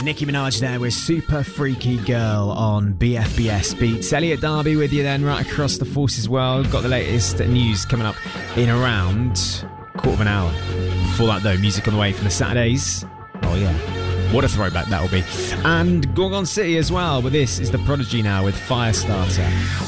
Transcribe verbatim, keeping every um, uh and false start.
Nicki Minaj there with Super Freaky Girl on B F B S Beats. Elliot Darby with you then, right across the Forces world. Got the latest news coming up in around a quarter of an hour. Before that though, music on the way from the Saturdays. Oh yeah, what a throwback that will be. And Gorgon City as well, but this is The Prodigy now with Firestarter.